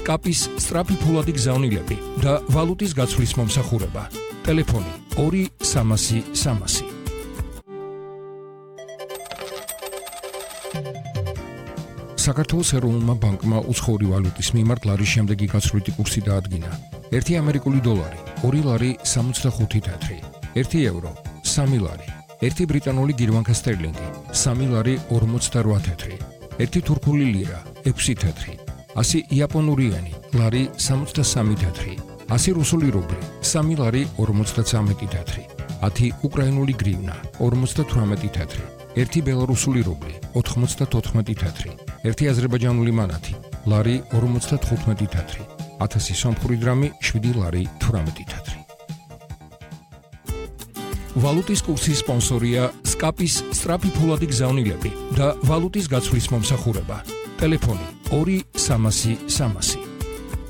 სკაპის სწრაფი ფულადი გზავნილები და ვალუტის გაცვლის მომსახურება. ტელეფონი 2-300-300. საქართველოს ეროვნულმა ბანკმა უცხოური ვალუტის მიმართ ლარის შემდეგი გაცვლითი კურსი დაადგინა. 1 ამერიკული დოლარი 2 ლარი 65 თეთრი, 1 ევრო 3 ლარი, 1 ბრიტანული გირვანქა სტერლინგი 3 ლარი 48 თეთრი, 1 თურქული ლირა 6 თეთრი, 100 იაპონური ენი ლარი 63 თეთრი, 100 რუსული რუბლი 3 ლარი 53 თეთრი, 10 უკრაინული გრივნა 58 თეთრი, 1 ბელარუსული რუბლი 94 თეთრი, 1 აზერბაიჯანული მანათი ლარი 55 თეთრი, 1000 სომხური დრამი 7 ლარი 18 თეთრი. ვალუტის კურსის სპონსორია სკაპის სწრაფი ფულადი გზავნილები და ვალუტის გაცვლის მომსახურება. ტელეფონი 2-300-300.